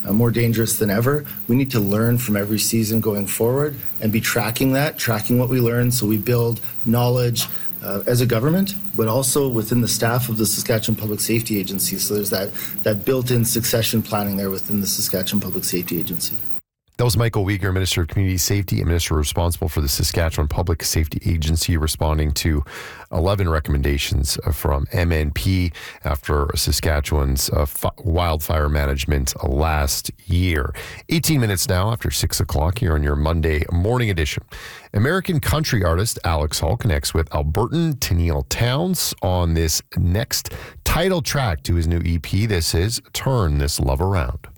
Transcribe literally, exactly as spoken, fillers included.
uh, more dangerous than ever. We need to learn from every season going forward and be tracking that, tracking what we learn so we build knowledge uh, as a government, but also within the staff of the Saskatchewan Public Safety Agency. So there's that, that built-in succession planning there within the Saskatchewan Public Safety Agency. That was Michael Uyghur, Minister of Community Safety and Minister responsible for the Saskatchewan Public Safety Agency, responding to eleven recommendations from M N P after Saskatchewan's uh, f- wildfire management last year. eighteen minutes now after six o'clock here on your Monday morning edition. American country artist Alex Hall connects with Albertan Tenille Townes on this next title track to his new E P. This is Turn This Love Around.